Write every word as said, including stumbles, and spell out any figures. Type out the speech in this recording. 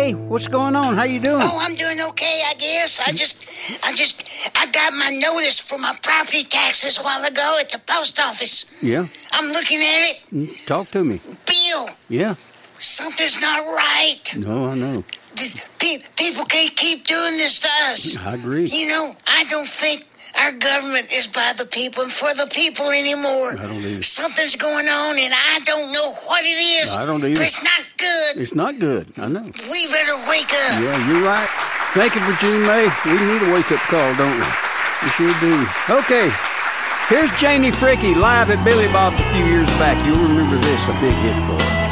May. What's going on? How you doing? Oh, I'm doing okay, I guess. I just, I just, I got my notice for my property taxes a while ago at the post office. Yeah. I'm looking at it. Talk to me. Bill, Yeah. something's not right. No, I know. Pe- people can't keep doing this to us. I agree. You know, I don't think our government is by the people and for the people anymore. I don't either. Something's going on, and I don't know what it is. I don't either. But it's not good. It's not good. I know. We better wake up. Yeah, you're right. Thank you, Virginia May. We need a wake-up call, don't we? We sure do. Okay. Here's Janie Fricke live at Billy Bob's a few years back. You'll remember this, a big hit for her.